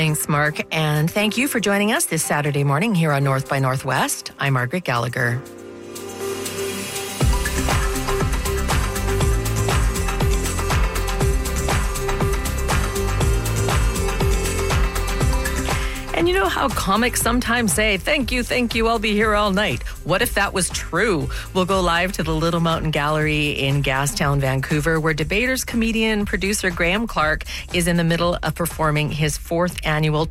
Thanks, Mark. And thank you for joining us this Saturday morning here on North by Northwest. I'm Margaret Gallagher. And you know how comics sometimes say, thank you, I'll be here all night. What if that was true? We'll go live to the Little Mountain Gallery in Gastown, Vancouver, where debaters, comedian, producer Graham Clark is in the middle of performing his 4th annual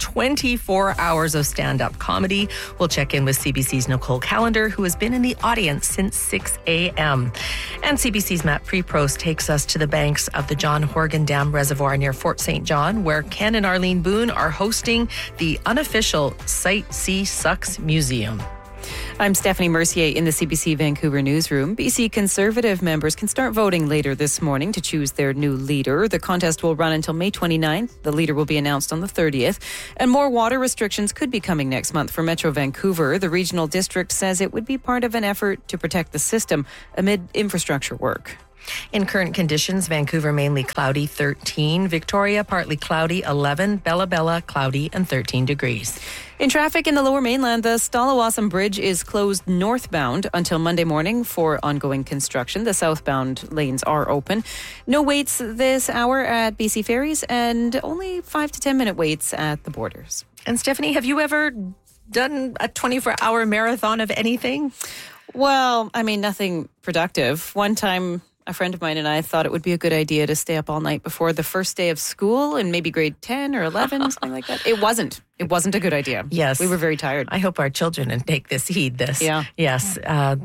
24 hours of stand-up comedy. We'll check in with CBC's Nicole Callender, who has been in the audience since 6 a.m. And CBC's Matt Preprost takes us to the banks of the John Horgan Dam Reservoir near Fort St. John, where Ken and Arlene Boone are hosting the unofficial Sight See Sucks Museum. I'm Stephanie Mercier in the CBC Vancouver newsroom. BC Conservative members can start voting later this morning to choose their new leader. The contest will run until May 29th. The leader will be announced on the 30th. And more water restrictions could be coming next month for Metro Vancouver. The regional district says it would be part of an effort to protect the system amid infrastructure work. In current conditions, Vancouver mainly cloudy 13, Victoria partly cloudy 11, Bella cloudy and 13 degrees. In traffic in the Lower Mainland, the Stalawassam Bridge is closed northbound until Monday morning for ongoing construction. The southbound lanes are open. No waits this hour at BC Ferries and only 5 to 10 minute waits at the borders. And Stephanie, have you ever done a 24-hour marathon of anything? Well, I mean, nothing productive. One time, a friend of mine and I thought it would be a good idea to stay up all night before the first day of school in maybe grade 10 or 11, something like that. It wasn't a good idea. Yes. We were very tired. I hope our children heed this. Yeah. Yes.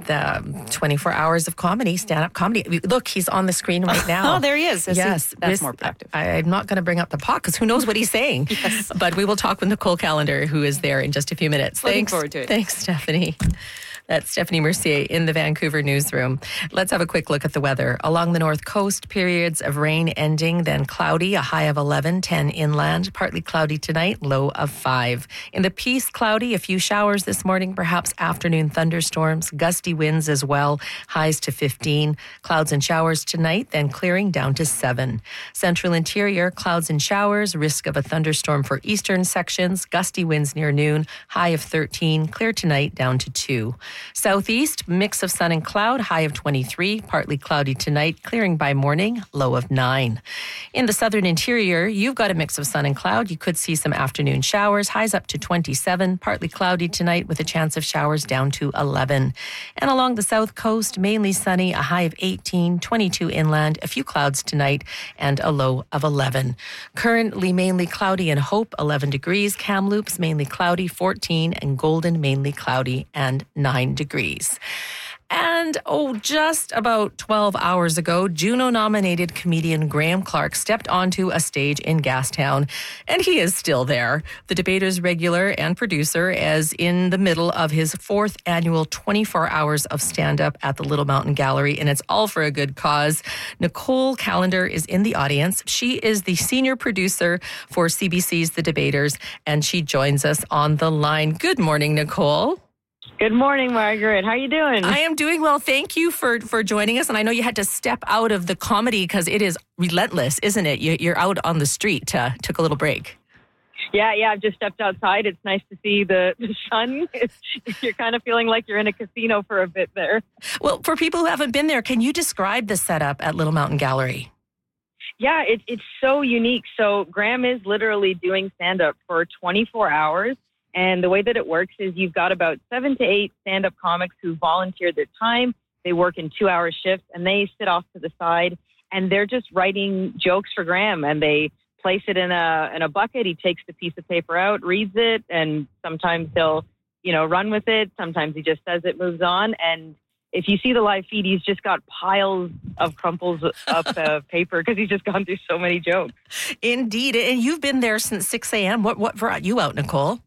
The 24 hours of comedy, stand-up comedy. Look, he's on the screen right now. Oh, there he is. Yes. That's more productive. I'm not going to bring up the pot because who knows what he's saying. Yes. But we will talk with Nicole Callender, who is there in just a few minutes. Looking forward to it. Thanks, Stephanie. That's Stephanie Mercier in the Vancouver newsroom. Let's have a quick look at the weather. Along the north coast, periods of rain ending, then cloudy, a high of 11, 10 inland, partly cloudy tonight, low of 5. In the Peace, cloudy, a few showers this morning, perhaps afternoon thunderstorms, gusty winds as well, highs to 15. Clouds and showers tonight, then clearing down to 7. Central interior, clouds and showers, risk of a thunderstorm for eastern sections, gusty winds near noon, high of 13, clear tonight down to 2. Southeast, mix of sun and cloud, high of 23, partly cloudy tonight, clearing by morning, low of 9. In the southern interior, you've got a mix of sun and cloud. You could see some afternoon showers, highs up to 27, partly cloudy tonight with a chance of showers down to 11. And along the south coast, mainly sunny, a high of 18, 22 inland, a few clouds tonight, and a low of 11. Currently mainly cloudy in Hope, 11 degrees, Kamloops mainly cloudy, 14, and Golden mainly cloudy, and 9 degrees. And, just about 12 hours ago, Juno-nominated comedian Graham Clark stepped onto a stage in Gastown, and he is still there. The debater's regular and producer is in the middle of his 4th annual 24 hours of stand-up at the Little Mountain Gallery, and it's all for a good cause. Nicole Callender is in the audience. She is the senior producer for CBC's The Debaters, and she joins us on the line. Good morning, Nicole. Good morning, Margaret. How are you doing? I am doing well. Thank you for joining us. And I know you had to step out of the comedy because it is relentless, isn't it? You're out on the street. Took a little break. Yeah, I've just stepped outside. It's nice to see the sun. You're kind of feeling like you're in a casino for a bit there. Well, for people who haven't been there, can you describe the setup at Little Mountain Gallery? Yeah, it's so unique. So Graham is literally doing stand-up for 24 hours. And the way that it works is you've got about 7 to 8 stand-up comics who volunteer their time. They work in 2-hour shifts, and they sit off to the side, and they're just writing jokes for Graham, and they place it in a bucket. He takes the piece of paper out, reads it, and sometimes he'll, run with it. Sometimes he just says it, moves on. And if you see the live feed, he's just got piles of crumples of paper because he's just gone through so many jokes. Indeed. And you've been there since 6 a.m. What brought you out, Nicole?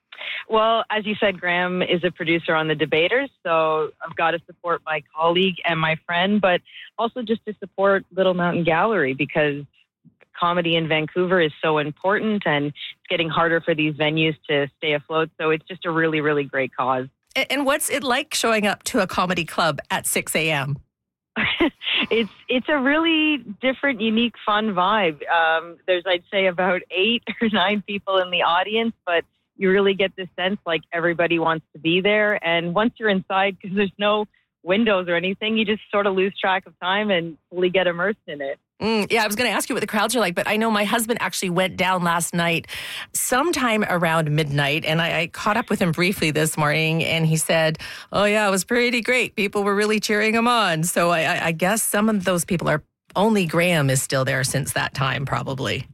Well, as you said, Graham is a producer on The Debaters, so I've got to support my colleague and my friend, but also just to support Little Mountain Gallery because comedy in Vancouver is so important and it's getting harder for these venues to stay afloat. So it's just a really, really great cause. And what's it like showing up to a comedy club at 6 a.m.? It's a really different, unique, fun vibe. There's, I'd say, about 8 or 9 people in the audience, but you really get this sense like everybody wants to be there. And once you're inside, because there's no windows or anything, you just sort of lose track of time and fully get immersed in it. Yeah, I was going to ask you what the crowds are like, but I know my husband actually went down last night sometime around midnight, and I caught up with him briefly this morning, and he said, oh, yeah, it was pretty great. People were really cheering him on. So I guess some of those people are, only Graham is still there since that time, probably.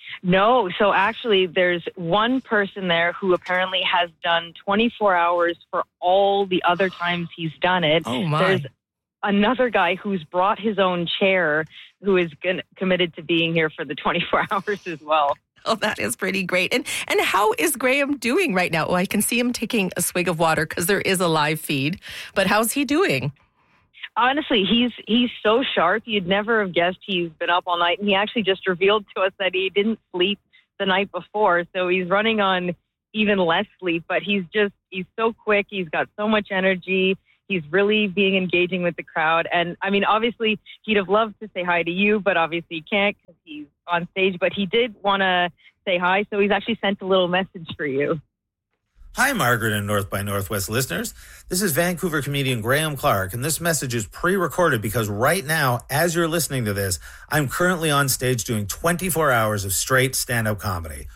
No, so actually there's one person there who apparently has done 24 hours for all the other times he's done it. Oh, my. There's another guy who's brought his own chair who is committed to being here for the 24 hours as well. Oh, that is pretty great. And how is Graham doing right now? Oh, I can see him taking a swig of water because there is a live feed. But how's he doing? Honestly, he's so sharp. You'd never have guessed he's been up all night. And he actually just revealed to us that he didn't sleep the night before. So he's running on even less sleep. But he's so quick. He's got so much energy. He's really being engaging with the crowd. And I mean, obviously, he'd have loved to say hi to you, but obviously he can't because he's on stage. But he did want to say hi. So he's actually sent a little message for you. Hi, Margaret and North by Northwest listeners. This is Vancouver comedian Graham Clark, and this message is pre-recorded because right now, as you're listening to this, I'm currently on stage doing 24 hours of straight stand-up comedy.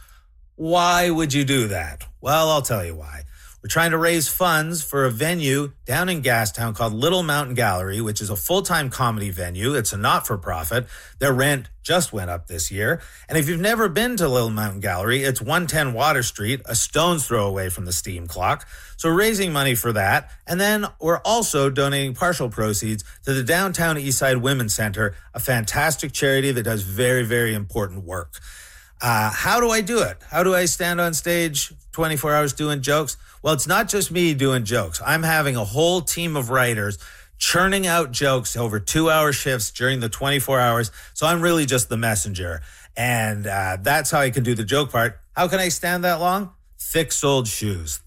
Why would you do that? Well, I'll tell you why. We're trying to raise funds for a venue down in Gastown called Little Mountain Gallery, which is a full-time comedy venue. It's a not-for-profit. Their rent just went up this year. And if you've never been to Little Mountain Gallery, it's 110 Water Street, a stone's throw away from the steam clock. So raising money for that. And then we're also donating partial proceeds to the Downtown Eastside Women's Center, a fantastic charity that does very, very important work. How do I do it? How do I stand on stage 24 hours doing jokes? Well, it's not just me doing jokes. I'm having a whole team of writers churning out jokes over 2-hour shifts during the 24 hours. So I'm really just the messenger. And that's how I can do the joke part. How can I stand that long? Thick-soled shoes,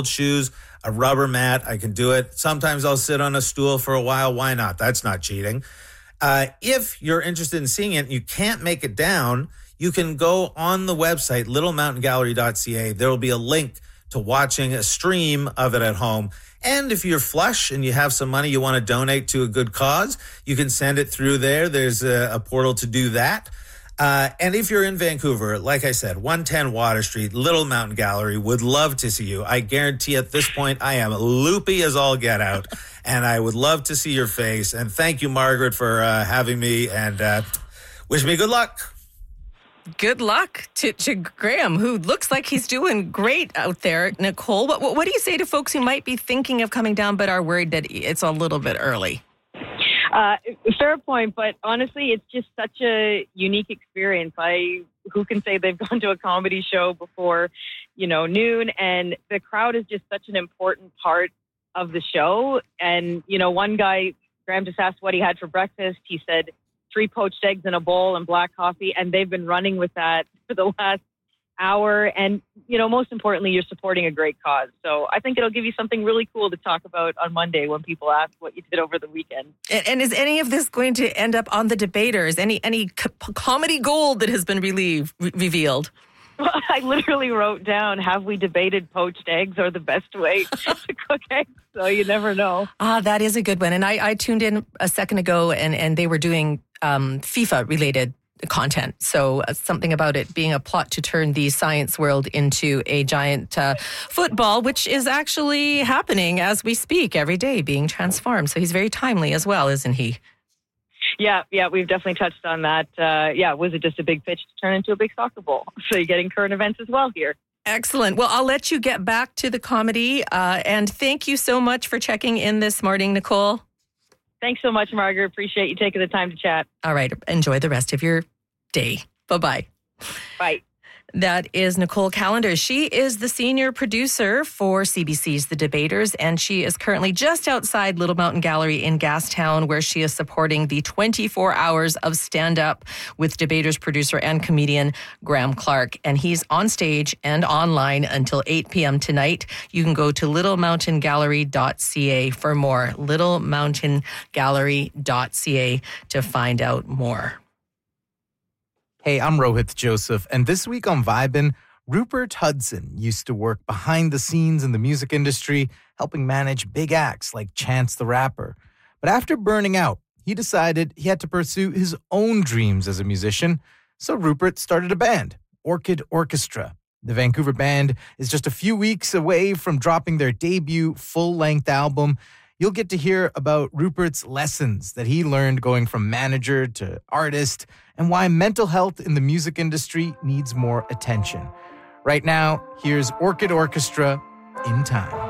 a rubber mat. I can do it. Sometimes I'll sit on a stool for a while. Why not? That's not cheating. If you're interested in seeing it and you can't make it down, you can go on the website, littlemountaingallery.ca. There will be a link to watching a stream of it at home. And if you're flush and you have some money you want to donate to a good cause, you can send it through there. There's a portal to do that. And if you're in Vancouver, like I said, 110 Water Street, Little Mountain Gallery, would love to see you. I guarantee at this point I am loopy as all get out, and I would love to see your face. And thank you, Margaret, for having me, and wish me good luck. Good luck to Graham, who looks like he's doing great out there. Nicole, what do you say to folks who might be thinking of coming down but are worried that it's a little bit early? Fair point, but honestly, it's just such a unique experience. Who can say they've gone to a comedy show before, noon, and the crowd is just such an important part of the show. And, one guy, Graham just asked what he had for breakfast. He said 3 poached eggs in a bowl and black coffee, and they've been running with that for the last hour. And, most importantly, you're supporting a great cause. So I think it'll give you something really cool to talk about on Monday when people ask what you did over the weekend. And is any of this going to end up on the debaters? Any comedy gold that has been revealed? Well, I literally wrote down, have we debated poached eggs are the best way to cook eggs? So you never know. That is a good one. And I tuned in a second ago and they were doing FIFA-related content. So something about it being a plot to turn the science world into a giant football, which is actually happening as we speak every day, being transformed. So he's very timely as well, isn't he? Yeah, we've definitely touched on that. Was it just a big pitch to turn into a big soccer ball? So you're getting current events as well here. Excellent. Well, I'll let you get back to the comedy. And thank you so much for checking in this morning, Nicole. Thanks so much, Margaret. Appreciate you taking the time to chat. All right. Enjoy the rest of your day. Bye-bye. Bye. That is Nicole Callender. She is the senior producer for CBC's The Debaters, and she is currently just outside Little Mountain Gallery in Gastown, where she is supporting the 24 hours of stand-up with Debaters producer and comedian Graham Clark. And he's on stage and online until 8 p.m. tonight. You can go to littlemountaingallery.ca for more. littlemountaingallery.ca to find out more. Hey, I'm Rohit Joseph, and this week on Vibin', Rupert Hudson used to work behind the scenes in the music industry, helping manage big acts like Chance the Rapper. But after burning out, he decided he had to pursue his own dreams as a musician, so Rupert started a band, Orchid Orchestra. The Vancouver band is just a few weeks away from dropping their debut full-length album. You'll get to hear about Rupert's lessons that he learned going from manager to artist and why mental health in the music industry needs more attention. Right now, here's Orchid Orchestra, In Time.